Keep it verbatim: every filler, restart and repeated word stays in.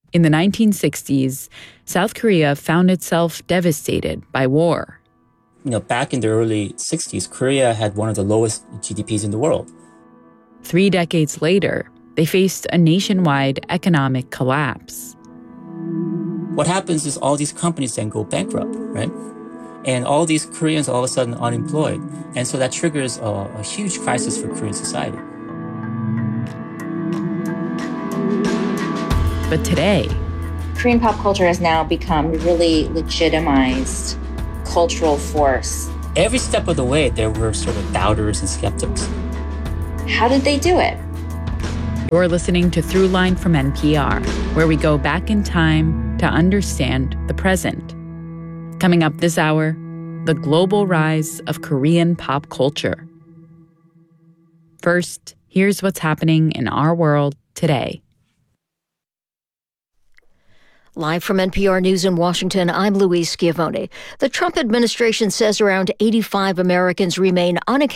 In the nineteen sixties, South Korea found itself devastated by war. You know, back in the early sixties, Korea had one of the lowest G D Ps in the world. Three decades later, they faced a nationwide economic collapse. What happens is all these companies then go bankrupt, right? And all these Koreans are all of a sudden unemployed. And so that triggers a, a huge crisis for Korean society. But today, Korean pop culture has now become a really legitimized cultural force. Every step of the way, there were sort of doubters and skeptics. How did they do it? You're listening to Throughline from N P R, where we go back in time to understand the present. Coming up this hour, the global rise of Korean pop culture. First, here's what's happening in our world today. Live from N P R News in Washington, I'm Louise Schiavone. The Trump administration says around eighty-five Americans remain unaccounted